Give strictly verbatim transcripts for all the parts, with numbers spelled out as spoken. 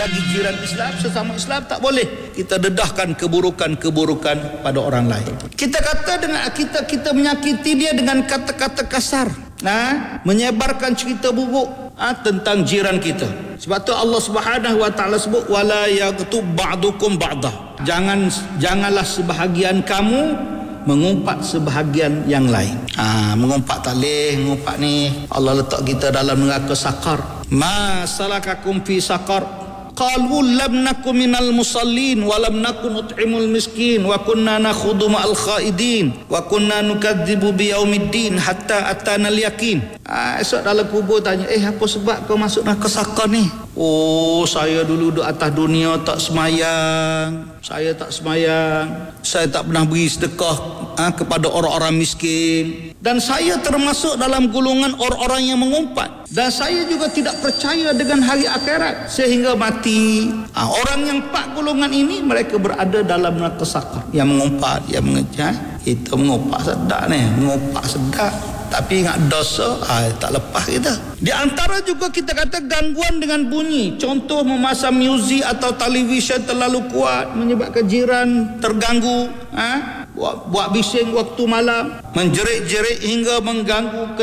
Selagi jiran Islam, sesama Islam, tak boleh kita dedahkan keburukan-keburukan pada orang lain. Kita kata dengan kita kita menyakiti dia dengan kata-kata kasar, nah, menyebarkan cerita buruk ah, tentang jiran kita. Sebab tu Allah Subhanahu wa taala sebut wala yaghtub ba'dukum ba'dah. Jangan janganlah sebahagian kamu mengumpat sebahagian yang lain. Ah, mengumpat tak boleh, mengumpat ni Allah letak kita dalam neraka sakar. Ma salakakum fi sakar? Qalu lam nakum minal musallin wa lam nakun nut'imul miskin wa kunna nakhudu ma'al khaidin wa kunna nukadzibu biyaumiddin hatta atana al-yaqin. Ah, esok dalam kubur tanya, eh apa sebab kau masuk neraka sakar ni? Oh, saya dulu duduk atas dunia tak semayang, saya tak semayang, saya tak pernah beri sedekah ha, kepada orang-orang miskin, dan saya termasuk dalam golongan orang-orang yang mengumpat, dan saya juga tidak percaya dengan hari akhirat sehingga mati. Ha, orang yang empat golongan ini mereka berada dalam neraka sakar. Yang mengumpat, yang mengejar, kita mengumpat sedap ni, mengumpat sedap, tapi ingat dosa, ah, tak lepas kita. Di antara juga kita kata gangguan dengan bunyi. Contoh memasang muzik atau televisyen terlalu kuat menyebabkan jiran terganggu. Ha? Buat, buat bising waktu malam, menjerit-jerit hingga mengganggu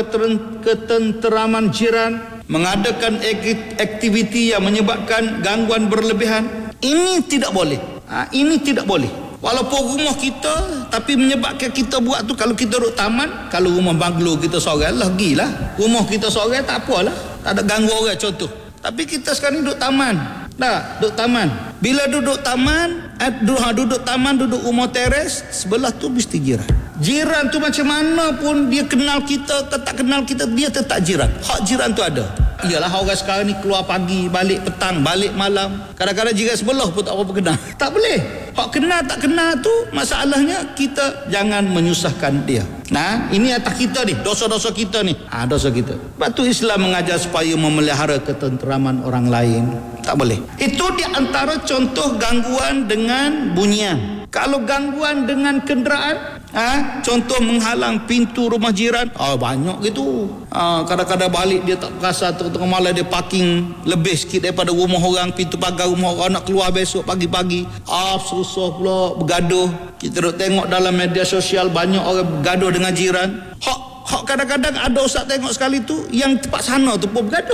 ketenteraman jiran, mengadakan aktiviti yang menyebabkan gangguan berlebihan. Ini tidak boleh. Ha? Ini tidak boleh. Walaupun rumah kita, tapi menyebabkan kita buat tu, kalau kita duduk taman, kalau rumah banglo kita seorang, lagilah. Rumah kita seorang tak apalah, tak ada ganggu orang contoh. Tapi kita sekarang duduk taman. Dah, duduk taman. Bila duduk taman, eh, duduk, duduk taman, duduk rumah teres, sebelah tu mesti jiran. Jiran tu macam mana pun dia kenal kita, tak kenal kita, dia tetap jiran. Hak jiran tu ada. Iyalah orang sekarang ni keluar pagi, balik petang, balik malam. Kadang-kadang jiran sebelah pun tak apa kenal. Tak boleh. Hak kenal tak kenal tu masalahnya kita jangan menyusahkan dia. Nah, ini atas kita ni, dosa-dosa kita ni. Ah, dosa kita. Sebab tu Islam mengajar supaya memelihara ketenteraman orang lain. Tak boleh. Itu di antara contoh gangguan dengan bunyian. Kalau gangguan dengan kenderaan, ha, contoh menghalang pintu rumah jiran, oh, banyak gitu. Ha, kadang-kadang balik dia tak perasan, tengah-tengah malam dia parking lebih sikit daripada rumah orang, pintu pagar rumah orang, nak keluar besok pagi-pagi. Ah, susah pula bergaduh. Kita duk tengok dalam media sosial banyak orang bergaduh dengan jiran. Hak, hak kadang-kadang ada ustaz tengok sekali tu, yang tempat sana tu pun bergaduh.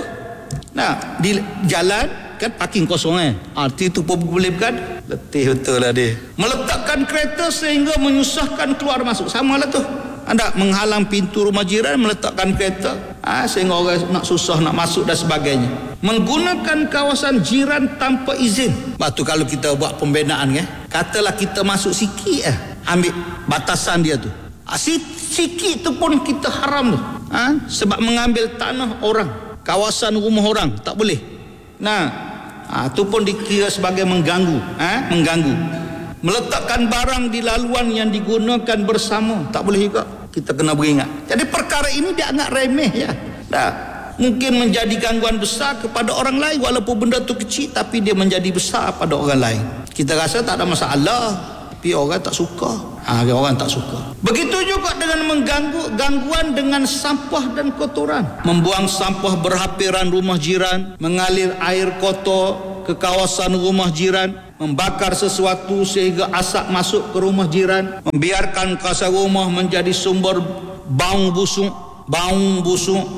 Nah, di jalan kan parking kosong kan, arti tu pun boleh bergaduh. Letih betul lah dia. Meletakkan kereta sehingga menyusahkan keluar masuk, sama lah tu. Anda menghalang pintu rumah jiran, meletakkan kereta ha, sehingga orang nak susah nak masuk dan sebagainya. Menggunakan kawasan jiran tanpa izin. Lepas tu kalau kita buat pembinaan kan, katalah kita masuk sikit eh, ambil batasan dia tu, ha, sikit tu pun kita haram tu, ha, sebab mengambil tanah orang, kawasan rumah orang, tak boleh. Nah, ha, itu pun dikira sebagai mengganggu, ha? mengganggu. Meletakkan barang di laluan yang digunakan bersama, tak boleh juga. Kita kena beringat. Jadi perkara ini dianggap remeh ya. Nah, mungkin menjadi gangguan besar kepada orang lain, walaupun benda tu kecil, tapi dia menjadi besar pada orang lain. Kita rasa tak ada masalah, tapi orang tak suka. Ha, orang tak suka. Begitu juga dengan mengganggu gangguan dengan sampah dan kotoran. Membuang sampah berhampiran rumah jiran, mengalir air kotor ke kawasan rumah jiran, membakar sesuatu sehingga asap masuk ke rumah jiran, membiarkan kawasan rumah menjadi sumber bau busuk, bau busuk.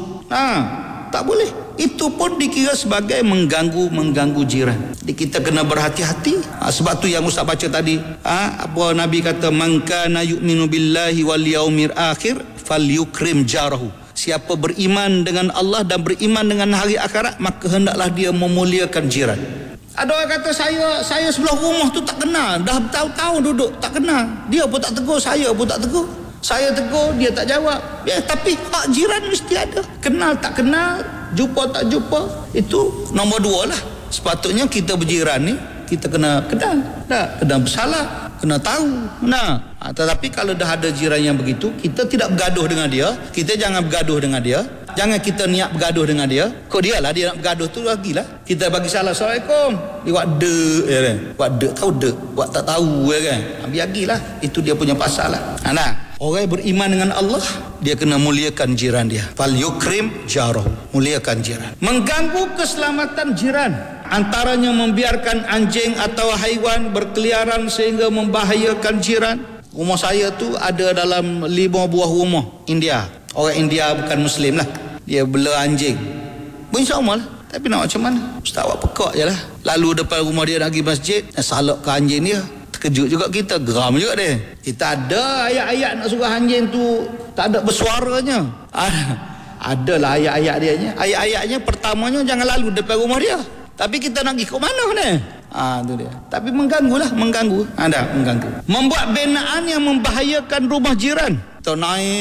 Nah, tak boleh. Itu pun dikira sebagai mengganggu mengganggu jiran. Jadi kita kena berhati-hati. Ha, sebab tu yang Ustaz baca tadi, ha, apa Nabi kata, man kana yu'minu billahi wal yaumil akhir falyukrim jarahu. Siapa beriman dengan Allah dan beriman dengan hari akhirat, maka hendaklah dia memuliakan jiran. Ada orang kata saya saya sebelah rumah tu tak kenal, dah bertahun-tahun duduk tak kenal. Dia pun tak tegur, saya pun tak tegur. Saya tegur, dia tak jawab. Ya, tapi hak jiran mesti ada. Kenal tak kenal, jumpa tak jumpa, itu nombor dua lah. Sepatutnya kita berjiran ni, kita kena kenal, tak? Kena bersalah, kena tahu. Nah, ha, tetapi kalau dah ada jiran yang begitu, kita tidak bergaduh dengan dia. Kita jangan bergaduh dengan dia. Jangan kita niat bergaduh dengan dia. Kok dia lah dia nak bergaduh tu lagilah. Kita bagi salah, Assalamualaikum. Dia buat dek ya kan. Buat dek, tahu dek. Buat tak tahu ya kan. Biagilah. Itu dia punya pasal lah. Ha, nah. Orang yang beriman dengan Allah, dia kena muliakan jiran dia. Fal yukrim jarahu, muliakan jiran. Mengganggu keselamatan jiran. Antaranya membiarkan anjing atau haiwan berkeliaran sehingga membahayakan jiran. Rumah saya tu ada dalam lima buah rumah India. Orang India bukan Muslim lah. Dia bela anjing. Bersama lah. Tapi nak macam mana? Ustaz awak pekak je lah. Lalu depan rumah dia nak pergi masjid, nak salak ke anjing dia. Terkejut juga kita, geram juga dia. Kita ada ayat-ayat nak suruh anjing tu tak ada bersuaranya. Ada. Adalah ayat-ayat dia nya. Ayat-ayatnya pertamanya jangan lalu depan rumah dia. Tapi kita nak pergi ke mana ni? Ah, tu dia. Tapi mengganggulah, mengganggu. Ada mengganggu. Membuat binaan yang membahayakan rumah jiran. Kita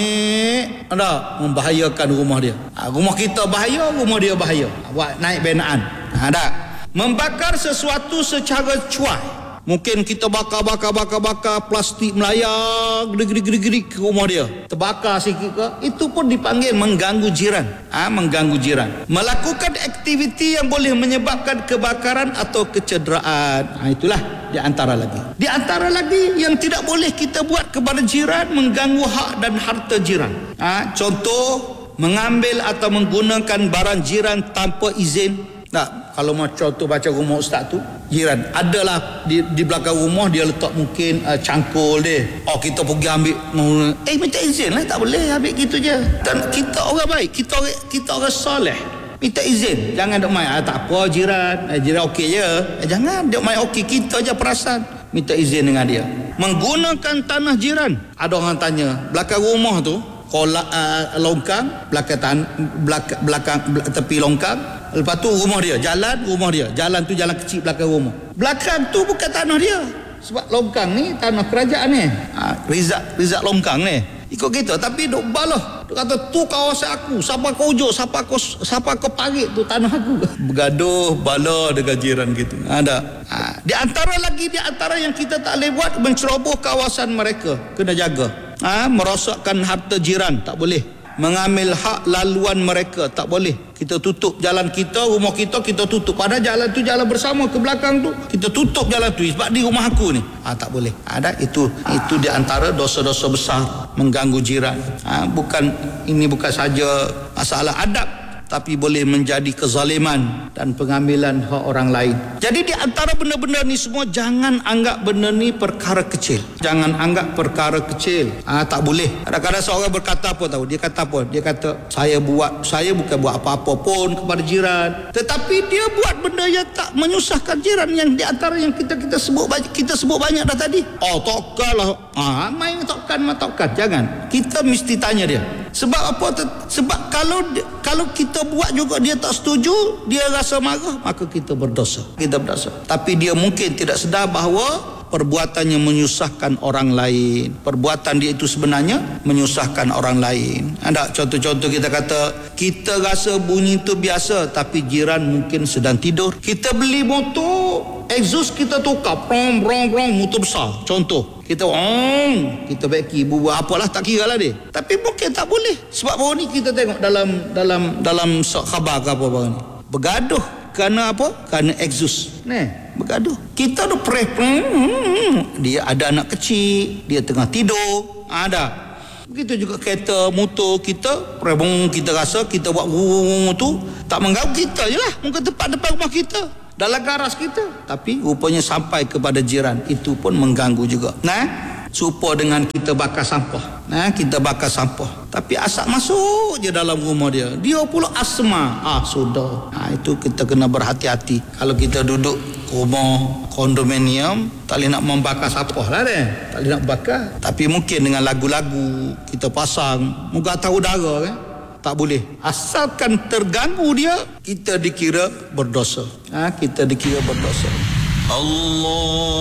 naik, ada membahayakan rumah dia. Ha, rumah kita bahaya, rumah dia bahaya. Buat naik binaan. Ada. Membakar sesuatu secara cuai. Mungkin kita bakar-bakar-bakar-bakar plastik melayang gerik-gerik ke rumah dia. Terbakar sikit ke, itu pun dipanggil mengganggu jiran. Ah, ha, mengganggu jiran. Melakukan aktiviti yang boleh menyebabkan kebakaran atau kecederaan. Ha, itulah di antara lagi. Di antara lagi yang tidak boleh kita buat kepada jiran, mengganggu hak dan harta jiran. Ha, contoh, mengambil atau menggunakan barang jiran tanpa izin. Tak, kalau mau contoh baca rumah ustaz tu, jiran adalah di, di belakang rumah dia letak mungkin uh, cangkul dia. Oh, kita pergi ambil, eh minta izin lah, tak boleh ambil gitu je. Dan kita orang baik, kita orang, kita orang soleh, minta izin. Jangan dok main, ah, tak apa jiran, eh, jiran okey je. Eh, jangan dok main okey, kita je perasan. Minta izin dengan dia. Menggunakan tanah jiran. Ada orang tanya, belakang rumah tu kolak uh, longkang, belakang tan, belakang, belakang belakang tepi longkang. Lepas tu rumah dia, jalan rumah dia. Jalan tu jalan kecil belakang rumah. Belakang tu bukan tanah dia. Sebab longkang ni tanah kerajaan ni. Ha, Rizak, Rizak longkang ni. Ikut kita, tapi duk balah. Duk kata tu kawasan aku. Siapa kau ujuk, siapa kau siapa kau parit tu tanah aku. Bergaduh, bala dengan jiran gitu. Ada. Ha, di antara lagi di antara yang kita tak boleh buat, menceroboh kawasan mereka. Kena jaga. Ha, merosakkan harta jiran, tak boleh. Mengambil hak laluan mereka, tak boleh. Kita tutup jalan kita, rumah kita, kita tutup. Padahal jalan tu jalan bersama ke belakang tu. Kita tutup jalan tu sebab di rumah aku ni. Ah, tak boleh. Ada itu itu di antara dosa-dosa besar, mengganggu jiran. Ah, bukan ini bukan saja masalah adab, tapi boleh menjadi kezaliman dan pengambilan hak orang lain. Jadi di antara benda-benda ni semua, jangan anggap benda ni perkara kecil. Jangan anggap perkara kecil. Ah, tak boleh. Kadang-kadang seorang berkata apa tahu? Dia kata apa? Dia kata, saya buat, saya bukan buat apa-apa pun kepada jiran. Tetapi dia buat benda yang tak menyusahkan jiran, yang di antara yang kita kita sebut banyak, kita sebut banyak dah tadi. Oh, takkanlah. Ah, main takkan, mah takkan. Jangan. Kita mesti tanya dia. Sebab apa? Sebab kalau kalau kita buat juga dia tak setuju, dia rasa marah, maka kita berdosa. Kita berdosa. Tapi dia mungkin tidak sedar bahawa perbuatannya menyusahkan orang lain. Perbuatan dia itu sebenarnya menyusahkan orang lain. Ada contoh-contoh, kita kata kita rasa bunyi itu biasa, tapi jiran mungkin sedang tidur. Kita beli motor, exhaust kita tukar, prong prong prong, motor besar. Contoh, kita om, kita baiki buat apalah, tak kira lah dia. Tapi mungkin tak boleh. Sebab baru ni kita tengok dalam dalam dalam khabar ke apa baru ni, bergaduh kerana apa? Kerana exhaust. Ni, bergaduh. Kita tu preh, dia ada anak kecil, dia tengah tidur, ada. Begitu juga kereta, motor kita, prebong, kita rasa kita buat wung tu tak mengganggu kita je lah. Mungkin tempat depan rumah kita, dalam garas kita, tapi rupanya sampai kepada jiran, itu pun mengganggu juga. Nah, serupa dengan kita bakar sampah. Nah, kita bakar sampah, tapi asap masuk je dalam rumah dia. Dia pula asma. Ah, sudah. Ah, itu kita kena berhati-hati. Kalau kita duduk rumah kondominium, tak boleh nak membakar sampah lah deh. Tak boleh nak bakar. Tapi mungkin dengan lagu-lagu kita pasang, moga tahu udara kan. Tak boleh. Asalkan terganggu dia, kita dikira berdosa. Ha, kita dikira berdosa. Allah